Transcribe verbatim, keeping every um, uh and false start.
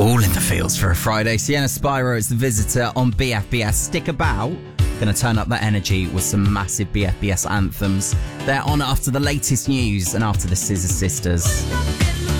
All in the feels for a Friday. Sienna Spyro is the visitor on B F B S. Stick about. Going to turn up that energy with some massive B F B S anthems. They're on after the latest news and after the Scissor Sisters.